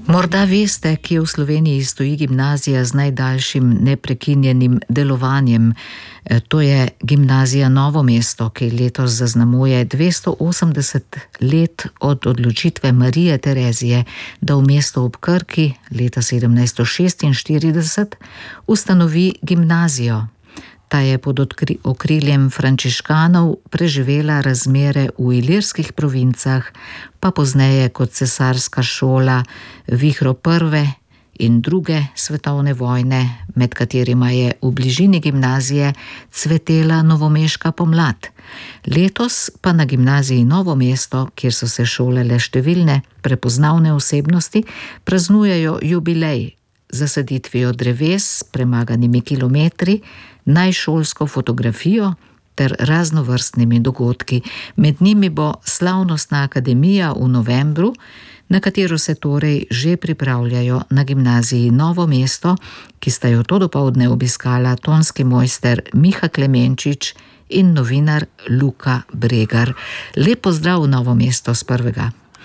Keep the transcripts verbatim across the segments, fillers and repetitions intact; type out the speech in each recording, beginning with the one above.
Morda veste, kje v Sloveniji stoji gimnazija z najdaljšim neprekinjenim delovanjem. To je gimnazija Novo mesto, ki letos zaznamuje dvesto osemdeset let od odločitve Marije Terezije, da v mestu ob Krki leta sedemnajststo šestinštirideset ustanovi gimnazijo. Ta je pod okriljem frančiškanov preživela razmere v ilirskih provincah, pa pozneje kot cesarska šola vihro prve in druge svetovne vojne, med katerima je v bližini gimnazije cvetela novomeška pomlad. Letos pa na gimnaziji Novo mesto, kjer so se šolale številne prepoznavne osebnosti, praznujejo jubilej z zasaditvijo dreves s premaganimi kilometri, najšolsko fotografijo ter raznovrstnimi dogodki. Med njimi bo slavnostna akademija v novembru, na katero se torej že pripravljajo na gimnaziji Novo mesto, ki sta jo to dopoldne obiskala tonski mojster Miha Klemenčič in novinar Luka Bregar. Lep pozdrav v Novo mesto s prvega.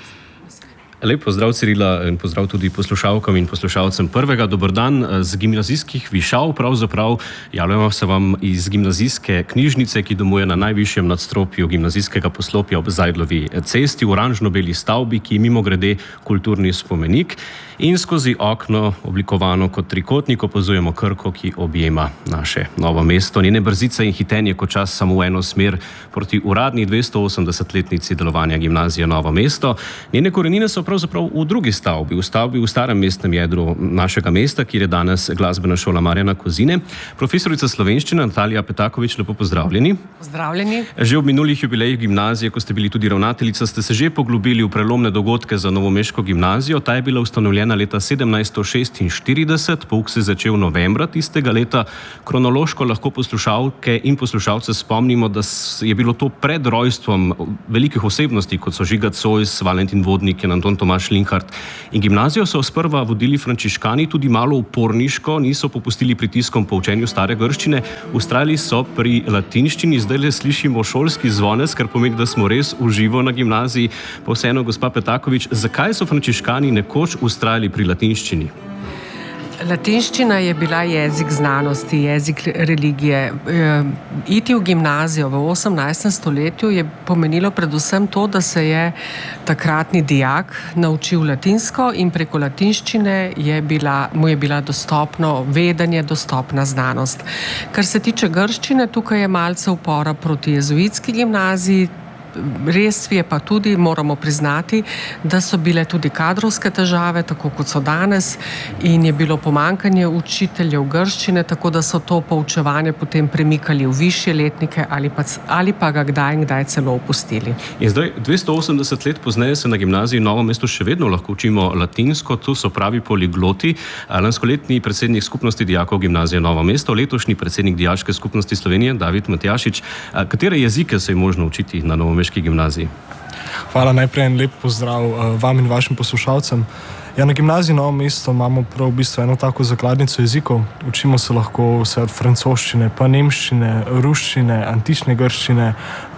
Lep pozdrav, Cirila, in pozdrav tudi poslušalkam in poslušalcem prvega. Dober dan z gimnazijskih višav, pravzaprav javljamo se vam iz gimnazijske knjižnice, ki domuje na najvišjem nadstropju gimnazijskega poslopja ob Zajdlovi cesti, v oranžno-beli stavbi, ki je mimogrede kulturni spomenik, in skozi okno, oblikovano kot trikotnik, opazujemo Krko, ki objema naše Novo mesto. Njene brzice in hitenje kot čas samo v eno smer proti uradni dvesto osemdesetletnici delovanja gimnazije Novo mesto. Njene korenine so pravzaprav v drugi stavbi, v stavbi v starem mestnem jedru našega mesta, kjer je danes glasbena šola Marjana Kozine. Profesorica slovenščine Natalija Petakovič, lepo pozdravljeni. Pozdravljeni. Že ob minulih jubilejih gimnazije, ko ste bili tudi ravnateljica, ste se že poglobili v prelomne dogodke za novomeško gimnazijo. Ta je bila ustanovljena leta sedemnajststo šestinštirideset, pouk se je začel novembra tistega leta. Kronološko lahko poslušalke in poslušalce spomnimo, da je bilo to pred rojstvom velikih osebnosti, kot so Žiga Zois, Valentin Vodnik in Anton Tomaž Linhart. In gimnazijo so sprva vodili frančiškani, tudi malo uporniško, niso popustili pritiskom po učenju stare grščine, vztrajali so pri latinščini. Zdaj le slišimo šolski zvonec, kar pomeni, da smo res v živo na gimnaziji. Pa vseeno, gospa Petakovič, zakaj so frančiškani nekoč vztrajali pri latinščini? Latinščina je bila jezik znanosti, jezik religije. E, iti v gimnazijo v osemnajstem stoletju je pomenilo predvsem to, da se je takratni dijak naučil latinsko in preko latinščine je bila, mu je bila dostopno vedenje, dostopna znanost. Kar se tiče grščine, tukaj je malce upora proti jezuitski gimnaziji. Res je pa tudi, moramo priznati, da so bile tudi kadrovske težave, tako kot so danes, in je bilo pomanjkanje učiteljev grščine, tako da so to poučevanje potem premikali v višje letnike ali pa, ali pa ga kdaj in kdaj celo opustili. In zdaj, dvesto osemdeset let pozneje se na gimnaziji Novo mesto še vedno lahko učimo latinsko, tu so pravi poligloti. Lanskoletni predsednik skupnosti dijakov gimnazije Novo mesto, letošnji predsednik Dijaške skupnosti Slovenije, David Matjašič. Katere jezike se je možno učiti na novomeški gimnaziji? Hvala, najprej en lep pozdrav vam in vašim poslušalcem. Ja, na gimnaziji Novo mesto imamo prav v bistvu eno tako zakladnico jezikov. Učimo se lahko vse od francoščine, pa nemščine, ruščine, antične grščine,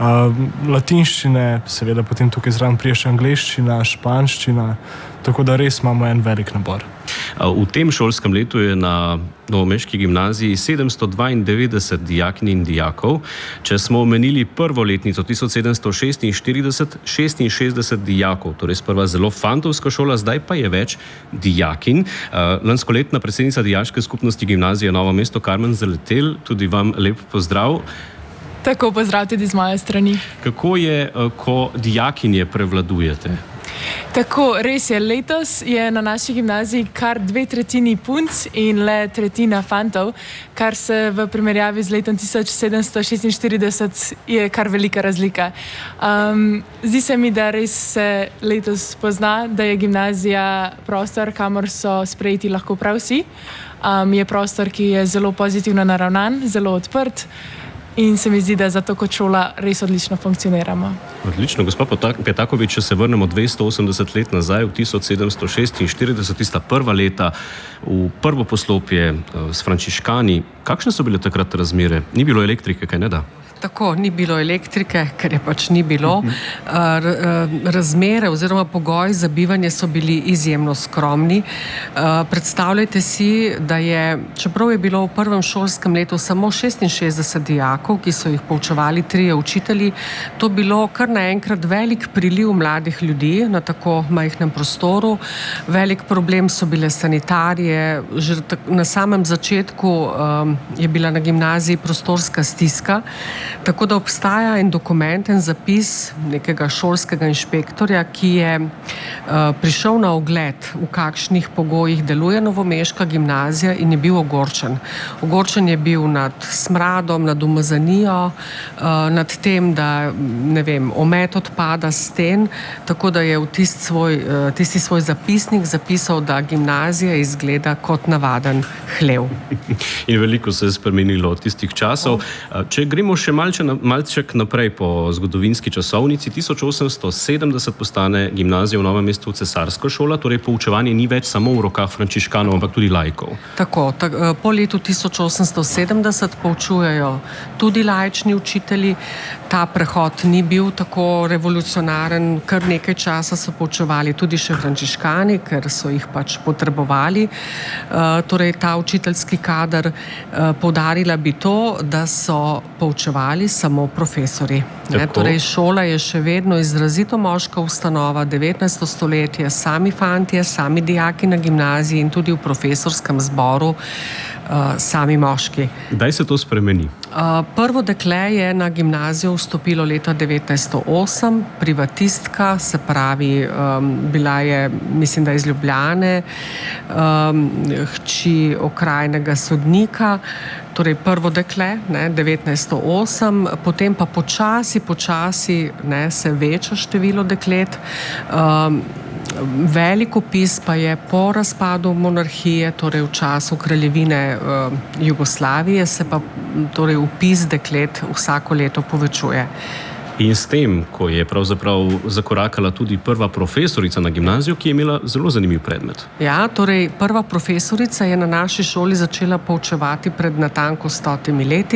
latinščine, seveda potem tukaj zraven prije še angleščina, španščina, tako da res imamo en velik nabor. V tem šolskem letu je na novomeški gimnaziji sedemsto dvaindevetdeset dijakinj in dijakov. Če smo omenili prvo letnico tisoč sedemsto šestinštirideset, šestinšestdeset dijakov, torej sprva zelo fantovska šola, zdaj pa je več dijakinj. Lanskoletna predsednica Dijaške skupnosti gimnazije Novo mesto, Karmen Zaletel, tudi vam lep pozdrav. Tako, pozdrav tudi z moje strani. Kako je, ko dijakinje prevladujete? Tako, res je, letos je na naši gimnaziji kar dve tretjini punc in le tretjina fantov, kar se v primerjavi z letom tisoč sedemsto šestinštirideset je kar velika razlika. Um, zdi se mi, da res se letos pozna, da je gimnazija prostor, kamor so sprejeti lahko prav vsi. Um, je prostor, ki je zelo pozitivno naravnan, zelo odprt. In se mi zdi, da zato kot šola res odlično funkcioniramo. Odlično. Gospa Petakovič, če se vrnemo dvesto osemdeset let nazaj, v tisoč sedemsto šestinštirideset, tista prva leta, v prvo poslopje s frančiškani, kakšne so bile takrat razmere? Ni bilo elektrike, kaj ne da? Tako, ni bilo elektrike, ker je pač ni bilo. Razmere oziroma pogoji za bivanje so bili izjemno skromni. Predstavljajte si, da je, čeprav je bilo v prvem šolskem letu samo šestinšestdeset dijakov, ki so jih poučevali trije učitelji, to bilo kar naenkrat velik priliv mladih ljudi na tako majhnem prostoru. Velik problem so bile sanitarije. Že na samem začetku je bila na gimnaziji prostorska stiska. Tako da obstaja en dokument, en zapis nekega šolskega inšpektorja, ki je uh, prišel na ogled, v kakšnih pogojih deluje novomeška gimnazija in je bil ogorčen. Ogorčen je bil nad smradom, nad umazanijo, uh, nad tem, da ne vem, omet odpada s sten, tako da je v tist svoj, uh, tisti svoj zapisnik zapisal, da gimnazija izgleda kot navaden hlev. In veliko se je spremenilo od tistih časov. Če gremo še malce malček naprej po zgodovinski časovnici, tisoč osemsto sedemdeset postane gimnazija v Novem mestu cesarska šola, torej poučevanje ni več samo v rokah frančiškanov, ampak tudi laikov. Tako, tak, po letu tisoč osemsto sedemdeset poučujejo tudi laični učitelji. Ta prehod ni bil tako revolucionaren, kar nekaj časa so poučevali tudi še frančiškani, ker so jih pač potrebovali. Uh, torej, ta učiteljski kader, uh, poudarila bi to, da so poučevali samo profesori. Ne, torej, šola je še vedno izrazito moška ustanova, devetnajsto stoletje, sami fantje, sami dijaki na gimnaziji in tudi v profesorskem zboru uh, sami moški. Kdaj se to spremeni? Uh, prvo dekle je na gimnazijo vstopilo leta devetnajststo osem, privatistka, se pravi, um, bila je, mislim, da iz Ljubljane, um, hči okrajnega sodnika, torej prvo dekle, ne, devetnajststo osem, potem pa počasi, počasi, ne, se veča število deklet. Um, Velik vpis pa je po razpadu monarhije, torej v času kraljevine uh, Jugoslavije, se pa torej vpis deklet vsako leto povečuje. In s tem, ko je pravzaprav zakorakala tudi prva profesorica na gimnazijo, ki je imela zelo zanimiv predmet. Ja, torej prva profesorica je na naši šoli začela poučevati pred natanko stotimi leti.